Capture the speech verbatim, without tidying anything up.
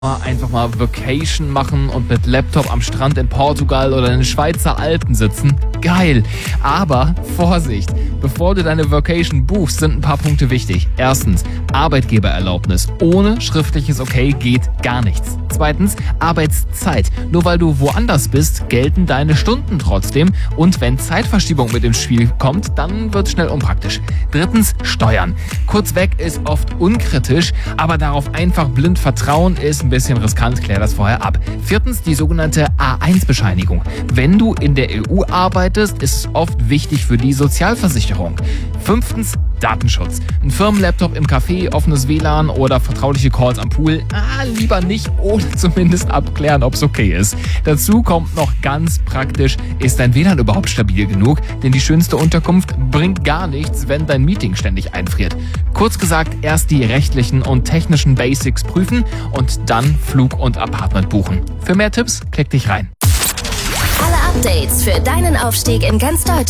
Einfach mal Vacation machen und mit Laptop am Strand in Portugal oder in den Schweizer Alpen sitzen. Geil. Aber Vorsicht, bevor du deine Vacation buchst, sind ein paar Punkte wichtig. Erstens, Arbeitgebererlaubnis. Ohne schriftliches Okay geht gar nichts. Zweitens, Arbeitszeit. Nur weil du woanders bist, gelten deine Stunden trotzdem. Und wenn Zeitverschiebung mit ins Spiel kommt, dann wird es schnell unpraktisch. Drittens, Steuern. Kurz weg ist oft unkritisch, aber darauf einfach blind vertrauen ist ein bisschen riskant. Klär das vorher ab. Viertens, die sogenannte A eins Bescheinigung. Wenn du in der E U arbeitest, ist es oft wichtig für die Sozialversicherung. Fünftens, Datenschutz. Ein Firmenlaptop im Café, offenes W L A N oder vertrauliche Calls am Pool? Ah, lieber nicht oder zumindest abklären, ob es okay ist. Dazu kommt noch ganz praktisch, ist dein W L A N überhaupt stabil genug? Denn die schönste Unterkunft bringt gar nichts, wenn dein Meeting ständig einfriert. Kurz gesagt, erst die rechtlichen und technischen Basics prüfen und dann Flug und Apartment buchen. Für mehr Tipps, klick dich rein. Alle Updates für deinen Aufstieg in ganz Deutschland